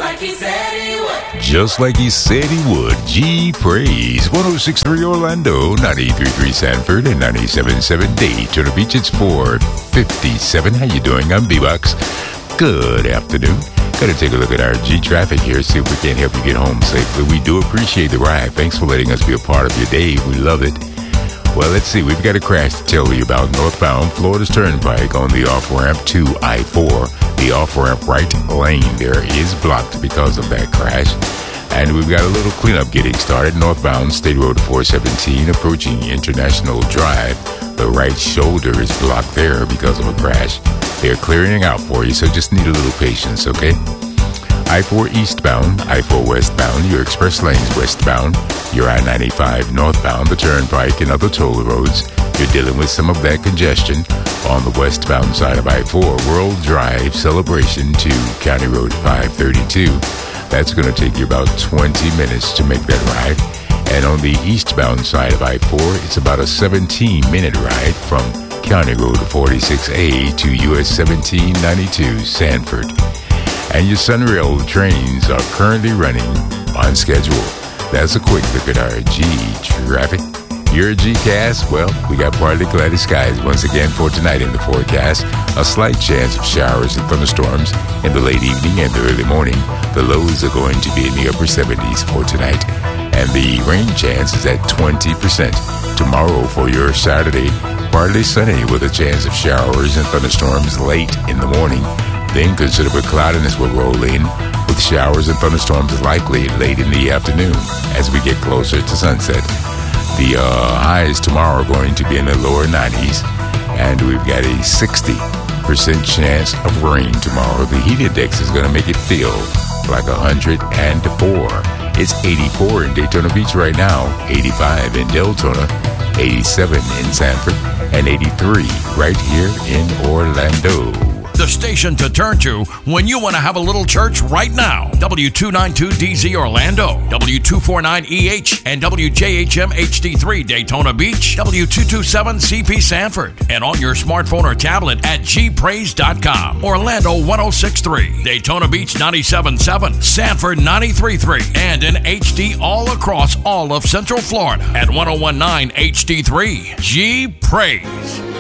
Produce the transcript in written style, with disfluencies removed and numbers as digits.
like he said he would. Just like he said he would. G Praise. 106.3 Orlando, 93.3 Sanford, and 97.7 Daytona Beach. It's 4:57. How you doing? I'm B-Box. Good afternoon. Got to take a look at our G traffic here, see if we can't help you get home safely. We do appreciate the ride. Thanks for letting us be a part of your day. We love it. Well, let's see. We've got a crash to tell you about. Northbound Florida's Turnpike on the off-ramp to I-4. The off-ramp right lane there is blocked because of that crash. And we've got a little cleanup getting started. Northbound State Road 417 approaching International Drive. The right shoulder is blocked there because of a crash. They're clearing out for you, so just need a little patience, okay? I-4 eastbound, I-4 westbound, your express lanes westbound, your I-95 northbound, the turnpike and other toll roads. You're dealing with some of that congestion on the westbound side of I-4. World Drive Celebration to County Road 532. That's going to take you about 20 minutes to make that ride. And on the eastbound side of I-4, it's about a 17-minute ride from County Road 46A to US 1792 Sanford. And your Sunrail trains are currently running on schedule. That's a quick look at our G traffic. Your G-Cast, well, we got partly cloudy skies once again for tonight in the forecast. A slight chance of showers and thunderstorms in the late evening and the early morning. The lows are going to be in the upper 70s for tonight. And the rain chance is at 20%. Tomorrow for your Saturday, partly sunny with a chance of showers and thunderstorms late in the morning. Then considerable cloudiness will roll in, with showers and thunderstorms likely late in the afternoon as we get closer to sunset. The highs tomorrow are going to be in the lower 90s, and we've got a 60% chance of rain tomorrow. The heat index is going to make it feel like 104. It's 84 in Daytona Beach right now, 85 in Deltona, 87 in Sanford, and 83 right here in Orlando. The station to turn to when you want to have a little church right now. W292DZ Orlando, W249EH, and WJHM HD3 Daytona Beach, W227CP Sanford, and on your smartphone or tablet at gpraise.com. Orlando 106.3, Daytona Beach 97.7, Sanford 93.3, and in HD all across all of Central Florida at 101.9 HD3. G Praise.